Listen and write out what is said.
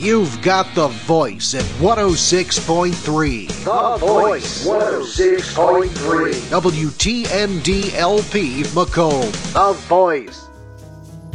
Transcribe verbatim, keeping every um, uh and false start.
You've got The Voice at one oh six point three. The Voice, one oh six point three. W T N D L P Macomb. The Voice.